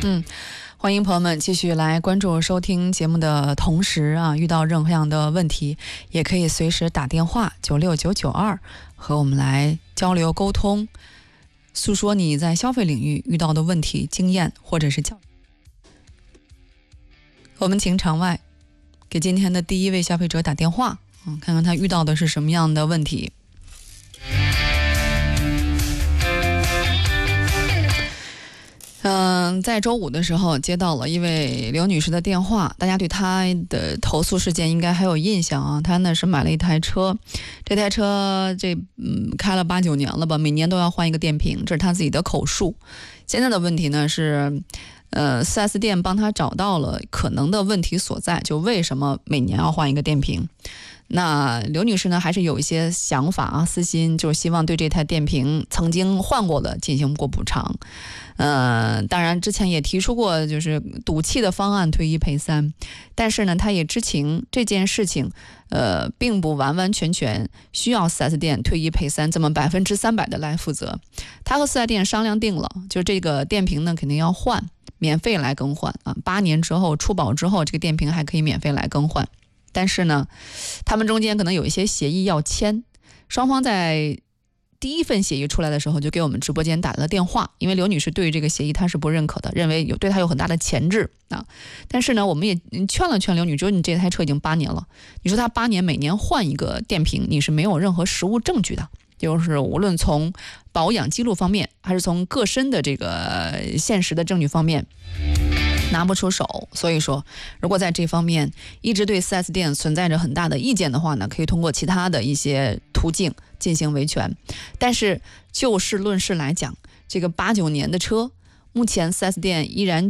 欢迎朋友们继续来关注收听节目的同时啊，遇到任何样的问题，也可以随时打电话96992和我们来交流沟通，诉说你在消费领域遇到的问题、经验或者是教。我们请场外给今天的第一位消费者打电话，看看他遇到的是什么样的问题。在周五的时候接到了一位刘女士的电话，大家对她的投诉事件应该还有印象啊。她呢是买了一台车，这台车开了8、9年了吧，每年都要换一个电瓶，这是她自己的口述。现在的问题呢是4S 店帮她找到了可能的问题所在，就为什么每年要换一个电瓶。那刘女士呢还是有一些想法啊，私心就是希望对这台电瓶曾经换过的进行过补偿。当然之前也提出过就是赌气的方案，退1赔3，但是呢她也知情这件事情并不完完全全需要 4S 店退1赔3这么300%的来负责。她和4S 店商量定了，就这个电瓶呢肯定要换，免费来更换啊，8年之后出保之后，这个电瓶还可以免费来更换。但是呢他们中间可能有一些协议要签，双方在第一份协议出来的时候就给我们直播间打了电话，因为刘女士对于这个协议她是不认可的，认为对她有很大的前置啊。但是呢我们也劝了劝刘女士，你这台车已经8年了，你说她8年每年换一个电瓶，你是没有任何实物证据的，就是无论从保养记录方面还是从个身的这个现实的证据方面拿不出手。所以说如果在这方面一直对 4S 店存在着很大的意见的话呢，可以通过其他的一些途径进行维权。但是就事论事来讲，这个8、9年的车，目前 4S 店依然